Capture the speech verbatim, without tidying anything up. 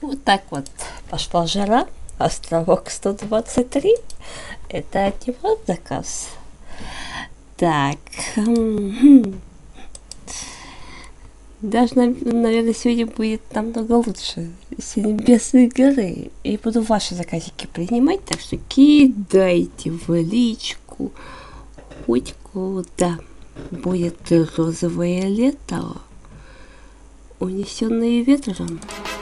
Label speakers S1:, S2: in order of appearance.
S1: Вот так вот пошла жара. Островок сто двадцать три. Это от него заказ. Так. м-м. Даже, наверное, сегодня будет намного лучше. С Небесной горы. И буду ваши заказики принимать, так что кидайте в личку хоть куда. Будет розовое лето, унесенное ветром.